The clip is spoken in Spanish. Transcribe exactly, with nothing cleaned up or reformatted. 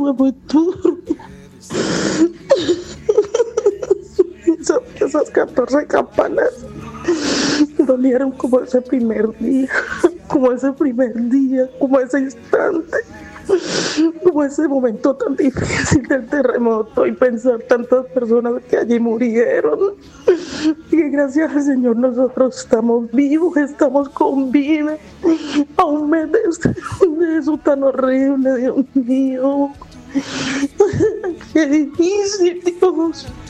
fue muy duro. Esas, esas catorce campanas dolieron como ese primer día, como ese primer día, como ese instante, como ese momento tan difícil del terremoto y pensar tantas personas que allí murieron. Y gracias al Señor nosotros estamos vivos, estamos con vida. A un mes de, de eso tan horrible, Dios mío. Qué difícil, Dios.